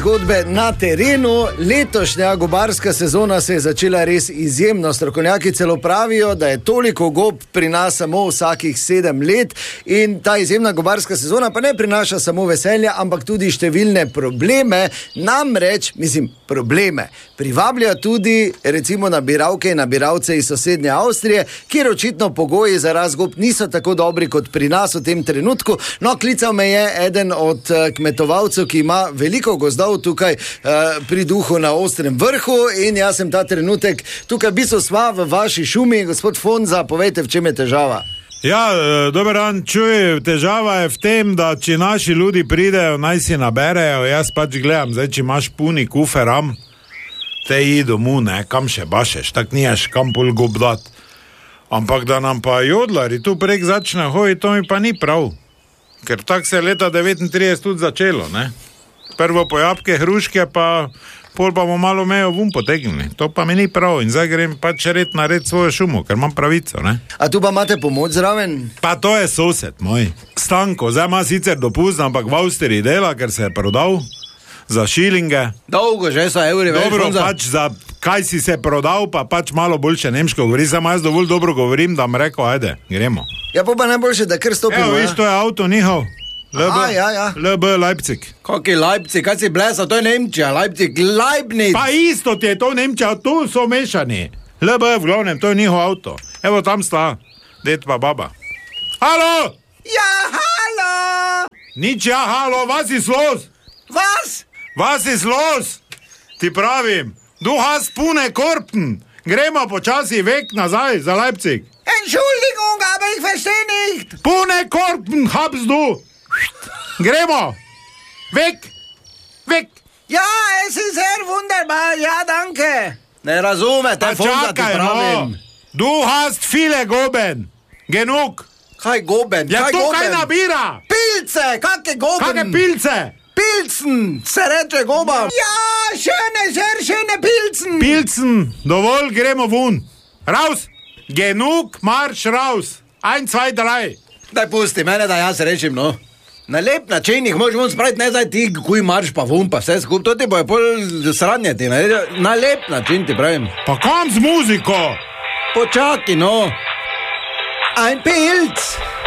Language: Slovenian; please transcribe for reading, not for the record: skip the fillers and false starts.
Zgodbe na terenu. Letošnja gobarska sezona se je začela res izjemno. Strokovnjaki celo pravijo, da je toliko gob pri nas samo vsakih 7 let in ta izjemna gobarska sezona pa ne prinaša samo veselja, ampak tudi številne probleme. Namreč, probleme privablja tudi recimo nabiralke in nabiralce iz sosednje Avstrije, kjer očitno pogoji za rast gob niso tako dobri kot pri nas v tem trenutku. No, klical me je eden od kmetovalcev, ki ima veliko gozdov tukaj pri Duhu na Ostrem vrhu in jaz sem ta trenutek tukaj sva v vaši šumi. Gospod Fonza, povejte, v čem je težava? Ja, dober dan, čuj, težava je v tem, da če naši ljudi pridejo, naj si naberejo, jaz pač gledam, zdaj, če imaš puni kuferam, te ji domu, ne, kam še bašeš, tak niješ kam pol gob dat. Ampak da nam pa jodlari tu prek začne hoji, to mi pa ni prav, ker tak se je leta 39 tudi začelo, ne. Prvo po jabke, hruške, pa pol pa bomo malo mejo vun potegnili. To pa mi ni prav in zdaj grem pač red nared svojo šumo, ker imam pravico, ne. A tu pa imate pomoč zraven? Pa to je sosed moj, Stanko, zdaj ima sicer dopust, ampak v Avstriji dela, ker se je prodal za šilinge. Dolgo že so evri. Dobro, pač za kaj si se prodal, pa pač malo boljše nemško govori, samo jaz dovolj dobro govorim, da mi rekel, ajde, gremo. Ja, pa najboljše, da kar stopimo. Evo, viš, to je avto njihov. LB Leipzig. Kaki Leipzig, kaj si blesa, to je Nemčija, Leipzig, Leibniz. Pa isto ti je to Nemčija, tu so mešani. LB v glavnem, to je njihov avto. Evo tam sta, ded pa baba. Halo! Ja, halo! Nič ja, halo, was ist los? Was? Was ist los? Ti pravim, du hast pune Korpen. Gremo počasi vek nazaj za Leipzig. Entschuldigung, aber ich verstehe nicht. Pune Korpen habst du. Gremo! Weg! Weg! Ja, es ist sehr wunderbar, ja, danke. Ne razumete, Fonza, ti pravim. Du hast viele Goben. Genug. Kaj goben? Ja, kaj tu goben? kaj nabira? Pilze, kake goben? Kake pilce? Pilzen, se reče goba. Ja, schöne, sehr schöne Pilzen. Pilzen, dovolj, gremo vun. Raus! Genug, marš raus. 1, 2, 3. Daj pusti mene, da jaz rečem, no. Na lep način jih možemo spraviti, ne zdaj ti, kuj marš pa vun, pa vse skup, to ti bojo pol sranjeti, ne? Na lep način ti pravim. Pa kam z muziko? Počaki, no. Ein Pilz.